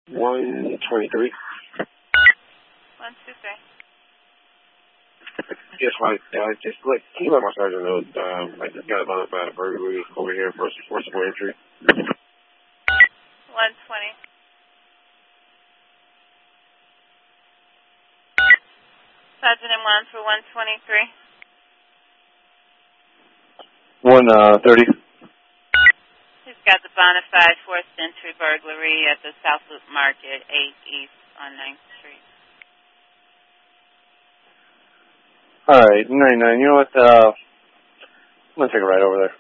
123. 123. Yes, right. Just can you let my sergeant know? I just got about a burglary over here, forcible entry. 120. Sergeant M1 for 123. 130. He's got the bona fide forced entry burglary at the South Loop Market, 8 East on 9th Street. All right, 99. You know what? I'm going to take a ride over there.